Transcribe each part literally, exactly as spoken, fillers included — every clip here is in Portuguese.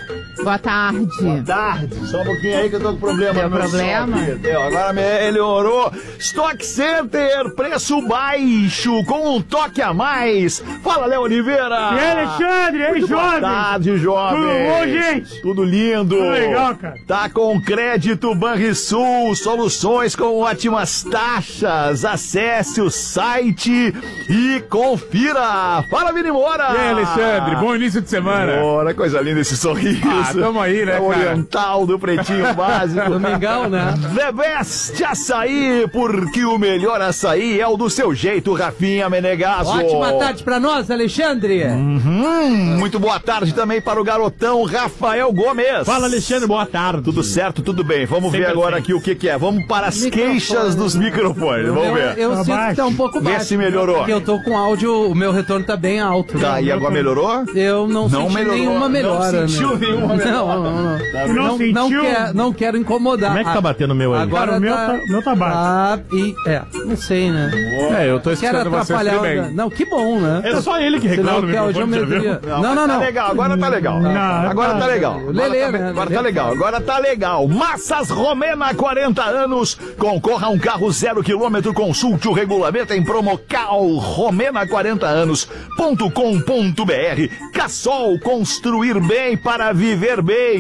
Boa tarde. Boa tarde. Só um pouquinho aí que eu tô com problema. Tem problema? Deu, agora melhorou. Stock Center, preço baixo, com um toque a mais. Fala, Léo Oliveira. E aí, Alexandre? E aí, Muito jovem? Boa tarde, jovem. Tudo bom, gente? Tudo lindo. Tudo legal, cara. Tá com crédito Banrisul, soluções com ótimas taxas. Acesse o site e confira. Fala, Vini Moura. E aí, Alexandre? Bom início de semana. Olha, coisa linda esse sorriso. Ah, tamo aí, né, é o cara? oriental do Pretinho Básico. Domingão, né? The Best Açaí, porque o melhor açaí é o do seu jeito, Rafinha Menegasso. Ótima tarde pra nós, Alexandre. Uhum, muito boa tarde também para o garotão Rafael Gomes. Fala, Alexandre, boa tarde. Tudo certo, tudo bem. Vamos Sempre ver agora assim. aqui o que, que é. Vamos para as Microfone. queixas dos microfones. Vamos eu, ver. Eu Tá sinto baixo. que tá um pouco Vê baixo. se melhorou. Porque eu tô com áudio, o meu retorno tá bem alto. Tá, e agora melhorou? Eu não, Não senti melhorou. nenhuma melhora. Não sentiu né? nenhuma melhora. Não, não, não. Não Não, não, sentiu? quer, não quero incomodar. Como é que tá batendo o meu aí? Agora Cara, o meu tá- o meu tá baixo. Ah, e, é, não sei, né? É, eu tô Quero escutando vocês atrapalhar. bem. O... Não, que bom, né? É só ele que reclama do Senão que a microfone, já viu? geometria. Não, mas não, Tá não. legal, agora tá legal. Não, agora tá- tá legal. o Lelê, agora tá, né? agora Lelê. tá legal, agora tá legal. Massas Romena, quarenta anos. Concorra a um carro zero quilômetro. Consulte o regulamento em promocal romena quarenta anos ponto com ponto br. Cassol, construir bem para viver bem.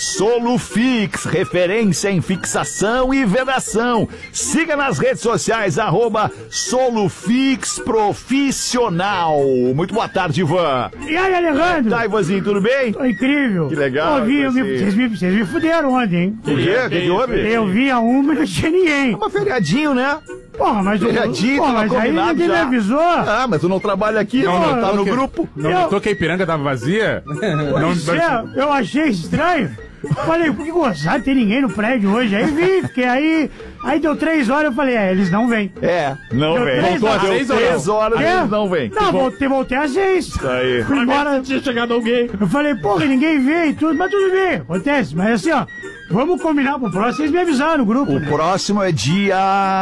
Solufix, referência em fixação e vedação. Siga nas redes sociais, arroba Solufix Profissional. Muito boa tarde, Ivan. E aí, Alejandro? Tá, Ivanzinho, tudo bem? Tô incrível. Que legal, Eu vi, eu vi, você. vocês, me, vocês me fuderam ontem, hein? O quê? O que, que houve? Eu vi a uma e não tinha ninguém. Uma feriadinho, né? Porra, mas, eu, Feriadinho, porra, tava mas aí combinado ninguém me já. avisou. Ah, mas tu não trabalha aqui, não, Não, não tá não, no que- grupo. Não Eu- notou que a Ipiranga tava vazia? não, Isso é, eu achei estranho. Falei, por que gozado, tem ninguém no prédio hoje? Aí vi, fiquei aí. Aí deu três horas, eu falei, é, eles não vêm. É, não Deu vem. três Voltou às horas. seis horas. Três horas, É? eles não vem. Não, voltei, voltei às seis. Isso aí. Fui embora. Tinha chegado alguém. Eu falei, porra, ninguém vê e tudo, mas tudo bem, acontece. Mas assim, ó, vamos combinar pro próximo, vocês me avisaram no grupo. O né? próximo é dia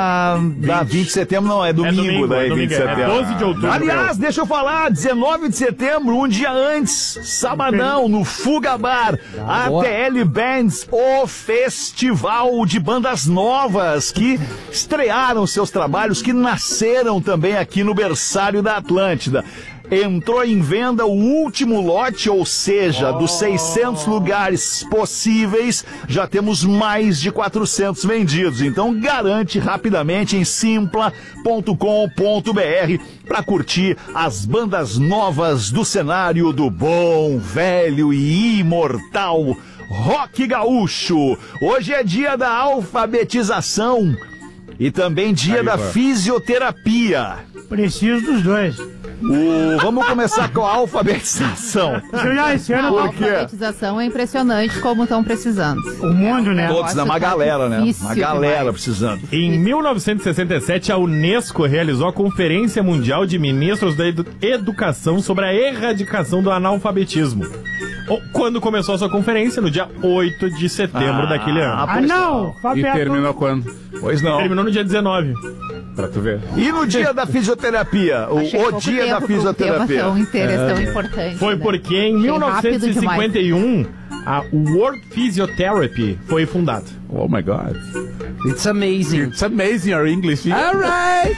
da vinte de setembro, não, é domingo, domingo, daí, é domingo, vinte de é setembro. doze de outubro. Aliás, deixa eu falar, dezenove de setembro, um dia antes, sabadão, no Fuga Bar, A T L Bands, o festival de bandas novas que estrearam seus trabalhos, que nasceram também aqui no berçário da Atlântida. Entrou em venda o último lote, ou seja, dos seiscentos lugares possíveis, já temos mais de quatrocentos vendidos. Então garante rapidamente em simpla ponto com ponto br para curtir as bandas novas do cenário do bom, velho e imortal rock gaúcho. Hoje é dia da alfabetização e também dia Aí, da vai. fisioterapia. Preciso dos dois. O- Vamos começar com a alfabetização. Eu já esse A ano, Por quê? alfabetização é impressionante como estão precisando. o mundo, né? Todos, né? Uma Nossa, tá galera, né? difícil Uma galera demais. precisando. Em mil novecentos e sessenta e sete, a Unesco realizou a Conferência Mundial de Ministros da Edu- Educação sobre a erradicação do analfabetismo. O- Quando começou a sua conferência? No dia oito de setembro Ah, daquele ano. Ah, não! E Fabeto. terminou quando? Pois não. Terminou no dia dezenove. Pra tu ver. E no dia da fisioterapia? O, Achei o pouco dia tempo da pra um tema fisioterapia. tão interesse, tão importante. Foi né? porque em Achei mil novecentos e cinquenta e um a World Physiotherapy foi fundada. Oh my God. It's amazing. It's amazing your English. Alright.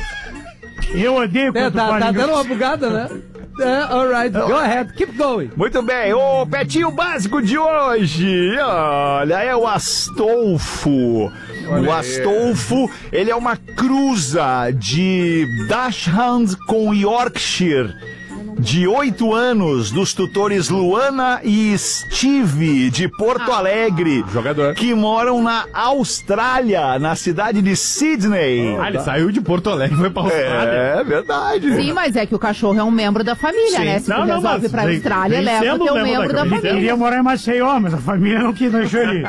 Eu odeio É, quando tu tá, fala tá inglês. dando uma bugada, né? É, alright. Go ahead. Keep going. Muito bem, o petinho básico de hoje, olha, é o Astolfo. O Astolfo, ele é uma cruza de Dachshund com Yorkshire, de oito anos, dos tutores Luana e Steve, de Porto Alegre, Jogador. que moram na Austrália, na cidade de Sydney. Ah, ele saiu de Porto Alegre e foi pra Austrália. É verdade. Sim, mas é que o cachorro é um membro da família, Sim. né? Se tu Não, não, resolve mas pra vem- Austrália, vem leva sendo o teu membro membro da da família. Ele família. queria morar em Maceió, mas a família não quis, não deixou ele.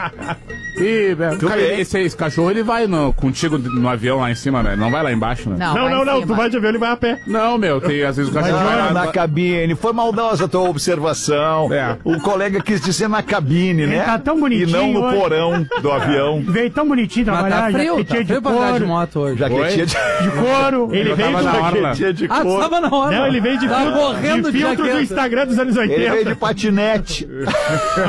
E, velho, Tu cara, vê. esse, esse cachorro, ele vai no, contigo no avião lá em cima, né? Não vai lá embaixo, né? Não, Não, vai não, em não, cima. tu vai de avião, ele vai a pé. Não, meu, tem às vezes o cachorro vai Ah, lá na na cabine. Foi maldosa a tua observação. É. O colega quis dizer na cabine, Ele né? tá tão bonitinho E não no hoje. porão do avião. Veio tão bonitinho Mas trabalhar, tá frio, tá jaquetinha de frio pra andar de couro, moto hoje. Jaquetinha de, de couro. Ele Eu veio tava do na orla. jaquetinha de Ah, couro. tava na hora. Não, ele veio de, Tava filtro, correndo de de filtro do jaqueta. Instagram dos anos Ele veio de oitenta. patinete.